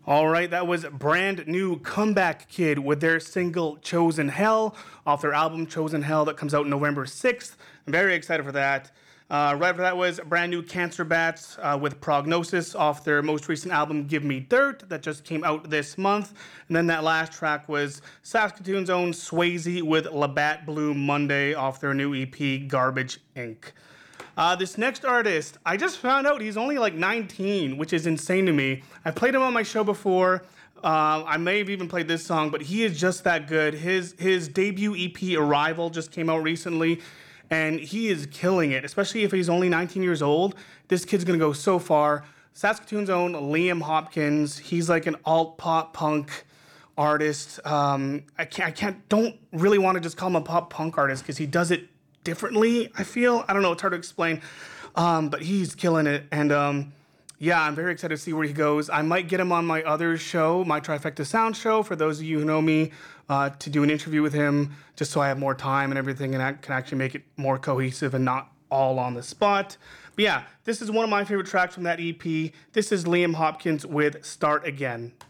All right, that was brand new Comeback Kid with their single Chosen Hell off their album Chosen Hell that comes out November 6th. I'm very excited for that. Right after that was brand new Cancer Bats with Prognosis off their most recent album Give Me Dirt that just came out this month. And then that last track was Saskatoon's own Swayze with Labatt Blue Monday off their new EP Garbage Inc. This next artist, I just found out he's only like 19, which is insane to me. I played him on my show before. I may have even played this song, but he is just that good. His debut EP, Arrival, just came out recently, and he is killing it, especially if he's only 19 years old. This kid's gonna go so far. Saskatoon's own Liam Hopkins. He's like an alt-pop punk artist. Don't really want to just call him a pop punk artist because he does it differently, I feel. I don't know, it's hard to explain. But he's killing it. And yeah, I'm very excited to see where he goes. I might get him on my other show, my Trifecta Sound show, for those of you who know me, to do an interview with him, just so I have more time and everything, and I can actually make it more cohesive and not all on the spot. But yeah, this is one of my favorite tracks from that EP. This is Liam Hopkins with Start Again.